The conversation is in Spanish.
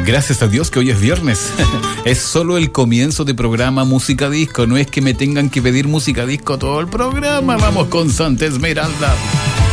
Gracias a Dios que hoy es viernes. Es solo el comienzo de programa Música Disco. No es que me tengan que pedir música disco todo el programa. Vamos con Santa Esmeralda.